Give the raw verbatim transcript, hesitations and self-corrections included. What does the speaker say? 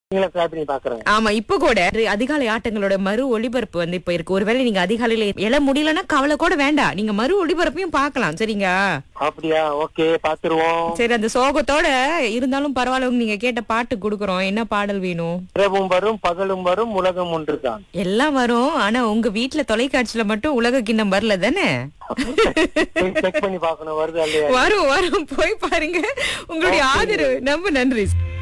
நீங்களே ட்ரை பண்ணி பாக்குறேன். ஆமா, இப்ப கூட அதிகாலை ஆட்டங்களோட மறு ஒளிபரப்பு வந்து இப்ப இருக்கு. ஒருவேளை நீங்க அதிகாலையில எழ முடியலன்னா கவலை கூட வேண்டாம், நீங்க மறு ஒளிபரப்பையும் பார்க்கலாம். சரிங்க? அப்படியா? ஓகே, பாத்துருவோம். சரி, அந்த சோகத்தோட இருந்தாலும் பரவாயில்ல, நீங்க கேட்ட பாட்டு குடுக்குறோம். என்ன பாடல் வேணும்? இரவும் வரும் பகலும் வரும் உலகம் ஒன்றுதான். எல்லாம் வரும், ஆனா உங்க வீட்டுல தொலைக்காட்சியில மட்டும் உலக கிண்ணம் வரல தானே? செக் பண்ணி பாக்கணும் வருது இல்லையா. வரும் வரும், போய் பாருங்க. உங்களுடைய ஆதரவு ரொம்ப நன்றி.